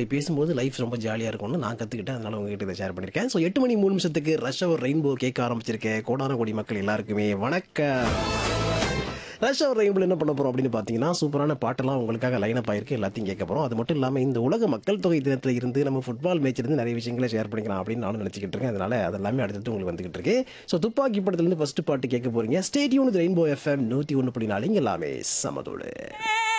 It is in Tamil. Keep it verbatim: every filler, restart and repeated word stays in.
அப்படி பேசும்போது லைஃப் ரொம்ப ஜாலியாக இருக்கும்னு நான் கற்றுக்கிட்டேன். அதனால உங்ககிட்ட இதை ஷேர் பண்ணியிருக்கேன். ஸோ எட்டு மணி மூணு நிமிஷத்துக்கு ரஷ் அவர் ரெயின்போ கேட்க ஆரம்பிச்சிருக்கேன். கோடான கோடி மக்கள் எல்லாருக்குமே வணக்கம். ரஷ் அவர் ரெயின்போல என்ன பண்ண போகிறோம் அப்படின்னு பார்த்தீங்கன்னா, சூப்பரான பாட்டெல்லாம் உங்களுக்காக லைனப் ஆயிருக்கு. எல்லாத்தையும் கேட்க போகிறோம். அது மட்டும் இல்லாமல் இந்த உலக மக்கள் தொகை தினத்தில் இருந்து நம்ம ஃபுட்பால் மேட்ச் இருந்து நிறைய விஷயங்களை ஷேர் பண்ணிக்கலாம் அப்படின்னு நானும் நினச்சிக்கிட்டு இருக்கேன். அதனால அதெல்லாமே அடுத்தது உங்களுக்கு வந்துகிட்டு இருக்கு. ஸோ துப்பாக்கி படத்துலேருந்து ஃபர்ஸ்ட் பாட்டு கேட்க போறீங்க. ஸ்டேடியம் ரெயின்போ எஃப்எம் நூற்றி ஒன்று புள்ளி நாலு எல்லாமே சமதோடு.